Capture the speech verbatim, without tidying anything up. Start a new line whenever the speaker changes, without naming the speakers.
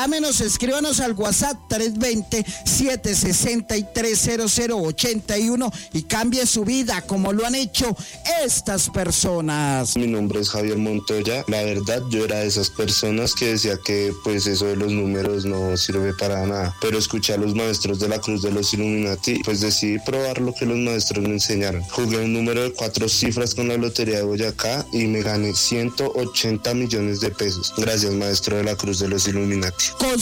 Llámenos, escríbanos al WhatsApp tres dos cero, siete seis tres, cero cero ocho uno y cambie su vida como lo han hecho estas personas.
Mi nombre es Javier Montoya. La verdad, yo era de esas personas que decía que pues eso de los números no sirve para nada. Pero escuché a los maestros de la Cruz de los Illuminati, pues decidí probar lo que los maestros me enseñaron. Jugué un número de cuatro cifras con la Lotería de Boyacá y me gané ciento ochenta millones de pesos. Gracias, maestro de la Cruz de los Illuminati.
Con